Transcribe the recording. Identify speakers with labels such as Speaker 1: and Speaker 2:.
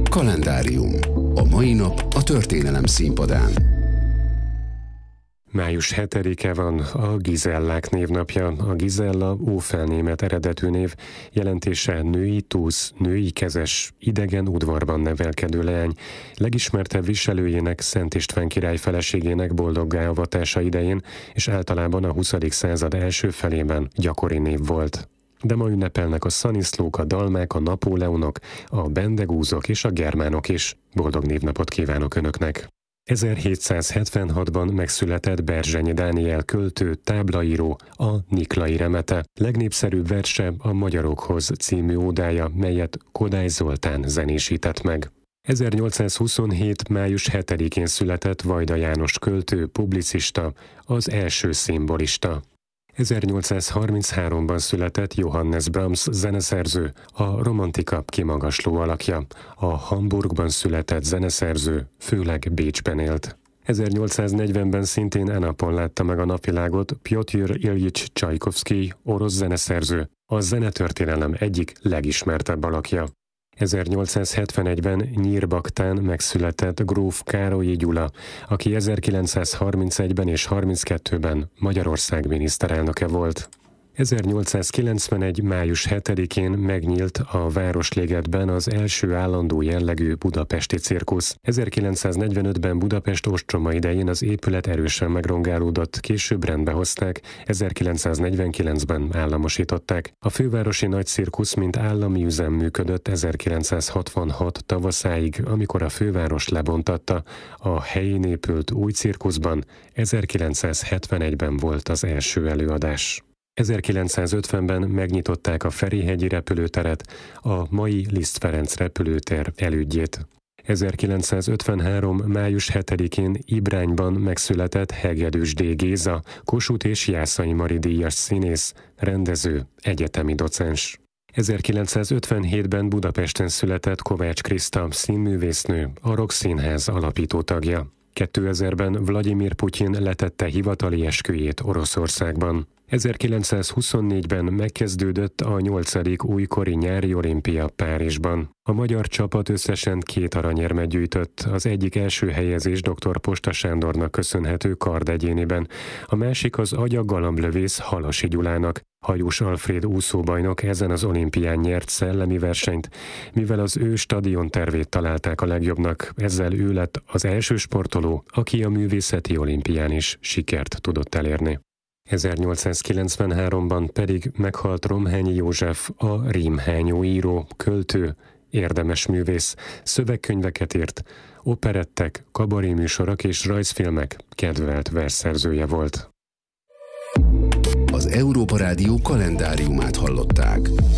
Speaker 1: Kalendárium. A mai nap a történelem színpadán.
Speaker 2: Május 7-e van, a Gizellák névnapja. A Gizella ófelnémet eredetű név, jelentése női túsz, női kezes, idegen udvarban nevelkedő leány. Legismertebb viselőjének, Szent István király feleségének boldoggá avatása idején, és általában a 20. század első felében gyakori név volt. De ma ünnepelnek a szaniszlók, a dalmák, a napóleonok, a bendegúzok és a germánok is. Boldog névnapot kívánok Önöknek! 1776-ban megszületett Berzsenyi Dániel költő, táblaíró, a Niklai remete. Legnépszerűbb verse a Magyarokhoz című ódája, melyet Kodály Zoltán zenésített meg. 1827. május 7-én született Vajda János költő, publicista, az első szimbolista. 1833-ban született Johannes Brahms zeneszerző, a romantika kimagasló alakja. A Hamburgban született zeneszerző, főleg Bécsben élt. 1840-ben szintén e napon látta meg a napvilágot Pjotr Iljics Csajkovszkij, orosz zeneszerző, a zenetörténelem egyik legismertebb alakja. 1871-ben Nyírbaktán megszületett gróf Károlyi Gyula, aki 1931-ben és 1932-ben Magyarország miniszterelnöke volt. 1891. május 7-én megnyílt a Városligetben az első állandó jellegű budapesti cirkusz. 1945-ben Budapest ostroma idején az épület erősen megrongálódott, később rendbe hozták, 1949-ben államosították. A fővárosi nagy cirkusz mint állami üzem működött 1966 tavaszáig, amikor a főváros lebontatta. A helyén épült új cirkuszban 1971-ben volt az első előadás. 1950-ben megnyitották a Ferihegyi repülőteret, a mai Liszt Ferenc repülőtér elődjét. 1953. május 7-én Ibrányban megszületett Hegedűs D. Géza, Kossuth és Jászai Mari díjas színész, rendező, egyetemi docens. 1957-ben Budapesten született Kovács Kriszta, színművésznő, a Rock Színház alapító tagja. 2000-ben Vladimir Putyin letette hivatali esküjét Oroszországban. 1924-ben megkezdődött a 8. újkori nyári olimpia Párizsban. A magyar csapat összesen 2 aranyérmet gyűjtött, az egyik első helyezés dr. Posta Sándornak köszönhető kardegyéniben, a másik az agyaggalamblövész Halasi Gyulának. Hajós Alfréd úszóbajnok ezen az olimpián nyert szellemi versenyt, mivel az ő stadiontervét találták a legjobbnak, ezzel ő lett az első sportoló, aki a művészeti olimpián is sikert tudott elérni. 1893-ban pedig meghalt Romhányi József, a rímhányó író, költő, érdemes művész, szövegkönyveket írt, operettek, kabaréműsorok és rajzfilmek kedvelt versszerzője volt.
Speaker 1: Az Európa Rádió kalendáriumát hallották.